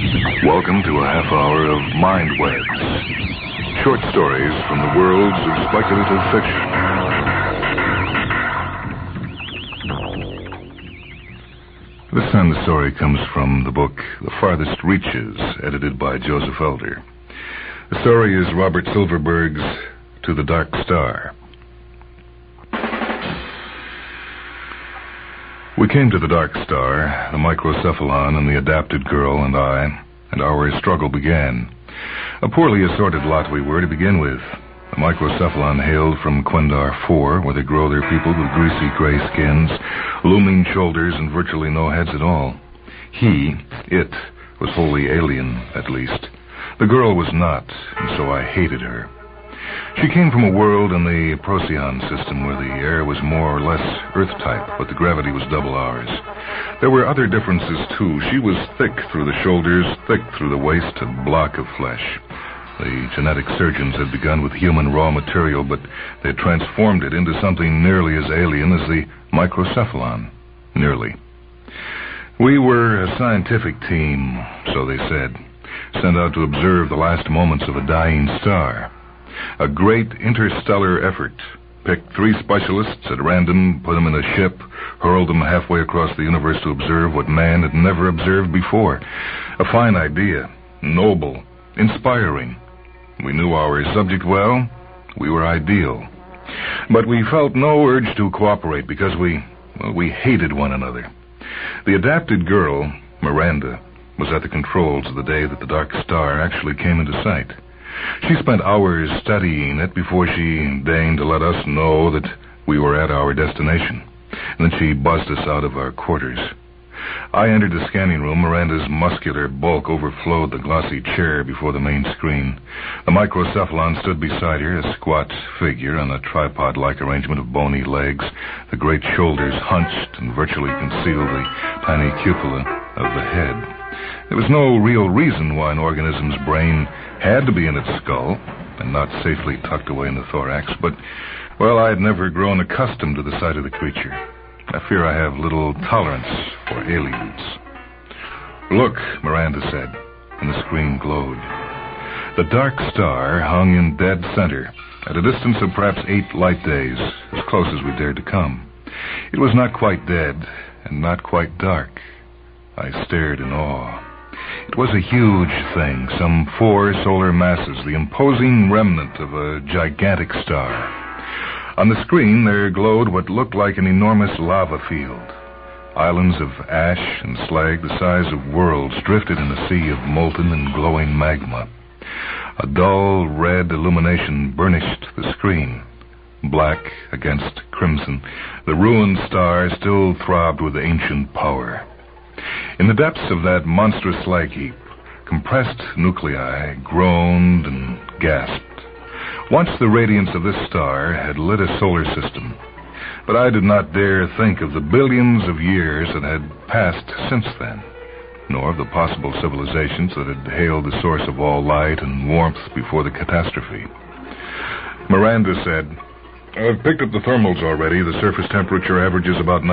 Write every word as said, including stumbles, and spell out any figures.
Welcome to a half hour of Mind Webs. Short stories from the worlds of speculative fiction. This time the story comes from the book The Farthest Reaches, edited by Joseph Elder. The story is Robert Silverberg's To the Dark Star. We came to the Dark Star, the microcephalon and the adapted girl and I, and our struggle began. A poorly assorted lot we were to begin with. The microcephalon hailed from Quendar four, where they grow their people with greasy gray skins, looming shoulders, and virtually no heads at all. He, it, was wholly alien, at least. The girl was not, and so I hated her. She came from a world in the Procyon system where the air was more or less Earth-type, but the gravity was double ours. There were other differences, too. She was thick through the shoulders, thick through the waist, a block of flesh. The genetic surgeons had begun with human raw material, but they had transformed it into something nearly as alien as the microcephalon. Nearly. We were a scientific team, so they said, sent out to observe the last moments of a dying star. A great interstellar effort. Picked three specialists at random, put them in a ship, hurled them halfway across the universe to observe what man had never observed before. A fine idea. Noble. Inspiring. We knew our subject well. We were ideal. But we felt no urge to cooperate because we, well, we hated one another. The adapted girl, Miranda, was at the controls the day that the Dark Star actually came into sight. She spent hours studying it before she deigned to let us know that we were at our destination. And then she buzzed us out of our quarters. I entered the scanning room. Miranda's muscular bulk overflowed the glossy chair before the main screen. The microcephalon stood beside her, a squat figure on a tripod-like arrangement of bony legs. The great shoulders hunched and virtually concealed the tiny cupola of the head. There was no real reason why an organism's brain had to be in its skull and not safely tucked away in the thorax, but, well, I had never grown accustomed to the sight of the creature. I fear I have little tolerance for aliens. Look, Miranda said, and the screen glowed. The Dark Star hung in dead center, at a distance of perhaps eight light days, as close as we dared to come. It was not quite dead, and not quite dark. I stared in awe. It was a huge thing, some four solar masses, the imposing remnant of a gigantic star. On the screen, there glowed what looked like an enormous lava field. Islands of ash and slag the size of worlds drifted in a sea of molten and glowing magma. A dull red illumination burnished the screen. Black against crimson, the ruined star still throbbed with ancient power. In the depths of that monstrous slag heap, compressed nuclei groaned and gasped. Once the radiance of this star had lit a solar system, but I did not dare think of the billions of years that had passed since then, nor of the possible civilizations that had hailed the source of all light and warmth before the catastrophe. Miranda said, "I've picked up the thermals already. The surface temperature averages about